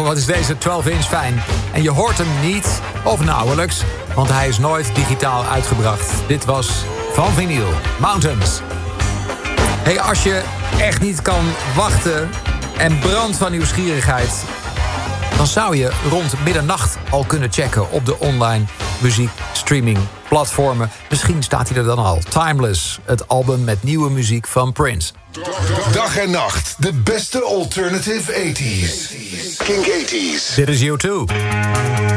wat is deze 12-inch fijn. En je hoort hem niet, of nauwelijks, want hij is nooit digitaal uitgebracht. Dit was van vinyl, Mountains. Hey, als je echt niet kan wachten en brandt van nieuwsgierigheid, dan zou je rond middernacht al kunnen checken op de online muziekstreaming platformen. Misschien staat hij er dan al. Timeless, het album met nieuwe muziek van Prince. Dag en nacht, de beste alternative 80s. Kink 80s. Dit is U2.